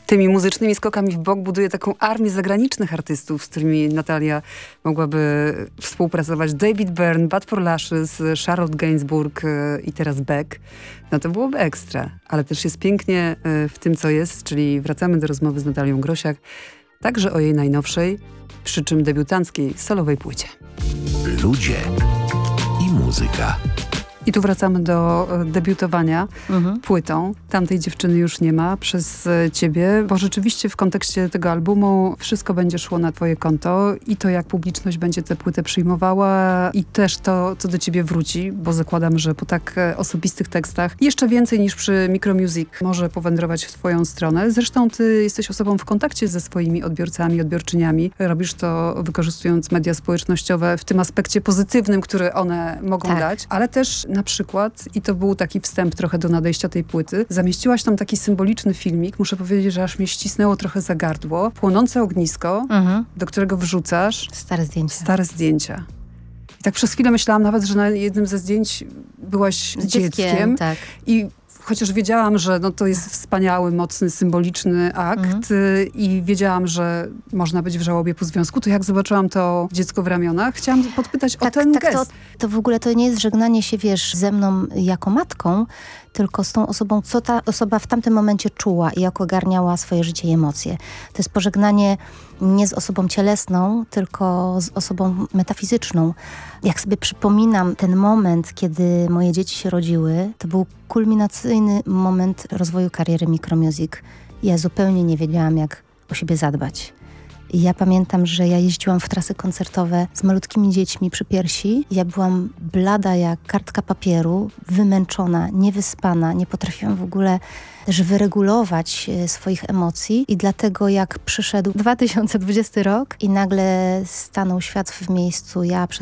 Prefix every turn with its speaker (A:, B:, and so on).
A: Tymi muzycznymi skokami w bok buduje taką armię zagranicznych artystów, z którymi Natalia mogłaby współpracować. David Byrne, Bad for Lashes, Charlotte Gainsbourg i teraz Beck. No to byłoby ekstra. Ale też jest pięknie w tym, co jest, czyli wracamy do rozmowy z Natalią Grosiak, także o jej najnowszej, przy czym debiutanckiej, solowej płycie.
B: Ludzie i muzyka.
A: I tu wracamy do debiutowania płytą. Tamtej dziewczyny już nie ma przez ciebie, bo rzeczywiście w kontekście tego albumu wszystko będzie szło na twoje konto i to, jak publiczność będzie tę płytę przyjmowała i też to, co do ciebie wróci, bo zakładam, że po tak osobistych tekstach jeszcze więcej niż przy Micromusic może powędrować w twoją stronę. Zresztą ty jesteś osobą w kontakcie ze swoimi odbiorcami, odbiorczyniami. Robisz to wykorzystując media społecznościowe w tym aspekcie pozytywnym, który one mogą dać, ale też na przykład, i to był taki wstęp trochę do nadejścia tej płyty, zamieściłaś tam taki symboliczny filmik, muszę powiedzieć, że aż mnie ścisnęło trochę za gardło. Płonące ognisko, do którego wrzucasz stare zdjęcia. I tak przez chwilę myślałam nawet, że na jednym ze zdjęć byłaś z dzieckiem.
C: Tak.
A: I chociaż wiedziałam, że no to jest wspaniały, mocny, symboliczny akt i wiedziałam, że można być w żałobie po związku, to jak zobaczyłam to dziecko w ramionach, chciałam podpytać o ten gest.
C: To w ogóle to nie jest żegnanie się, wiesz, ze mną jako matką, tylko z tą osobą, co ta osoba w tamtym momencie czuła i jak ogarniała swoje życie i emocje. To jest pożegnanie nie z osobą cielesną, tylko z osobą metafizyczną. Jak sobie przypominam ten moment, kiedy moje dzieci się rodziły, to był kulminacyjny moment rozwoju kariery Micromusic. Ja zupełnie nie wiedziałam, jak o siebie zadbać. I ja pamiętam, że ja jeździłam w trasy koncertowe z malutkimi dziećmi przy piersi. Ja byłam blada jak kartka papieru, wymęczona, niewyspana. Nie potrafiłam w ogóle też wyregulować swoich emocji. I dlatego jak przyszedł 2020 rok i nagle stanął świat w miejscu, ja